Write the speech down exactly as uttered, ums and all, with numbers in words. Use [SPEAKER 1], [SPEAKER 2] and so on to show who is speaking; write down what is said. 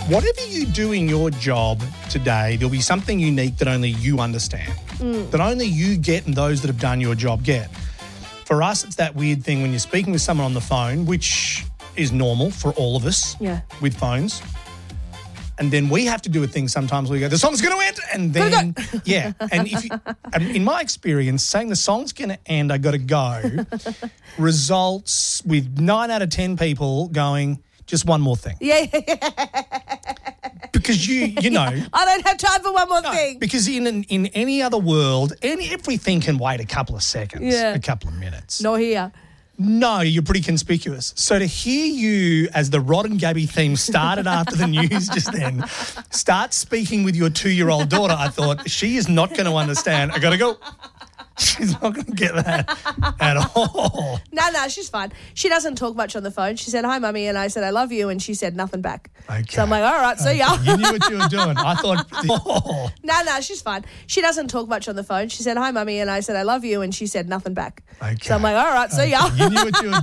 [SPEAKER 1] Whatever you do in your job today, there'll be something unique that only you understand, mm. that only you get and those that have done your job get. For us, it's that weird thing when you're speaking with someone on the phone, which is normal for all of us
[SPEAKER 2] yeah.
[SPEAKER 1] with phones. And then we have to do a thing sometimes where we go, the song's going to end. And then,
[SPEAKER 2] go.
[SPEAKER 1] yeah. And if you, and in my experience, saying the song's going to end, I got to go, results with nine out of ten people going, just one more thing.
[SPEAKER 2] Yeah, yeah, yeah.
[SPEAKER 1] Because you, you know.
[SPEAKER 2] I don't have time for one more
[SPEAKER 1] no,
[SPEAKER 2] thing.
[SPEAKER 1] Because in in any other world, any everything can wait a couple of seconds,
[SPEAKER 2] yeah.
[SPEAKER 1] a couple of minutes.
[SPEAKER 2] Not here.
[SPEAKER 1] No, you're pretty conspicuous. So to hear you, as the Rod and Gabby theme started after the news just then, start speaking with your two-year-old daughter, I thought, she is not going to understand. I got to go. She's not going to get that at all.
[SPEAKER 2] No, no, she's fine. She doesn't talk much on the phone. She said, hi, Mummy, and I said, I love you, and she said nothing back.
[SPEAKER 1] Okay.
[SPEAKER 2] So I'm like, all right, see
[SPEAKER 1] okay.
[SPEAKER 2] ya.
[SPEAKER 1] You knew what you were doing. I thought, oh.
[SPEAKER 2] No, no, she's fine. She doesn't talk much on the phone. She said, hi, Mummy, and I said, I love you, and she said nothing back.
[SPEAKER 1] Okay.
[SPEAKER 2] So I'm like, all right, see
[SPEAKER 1] okay.
[SPEAKER 2] ya.
[SPEAKER 1] You knew what you were doing.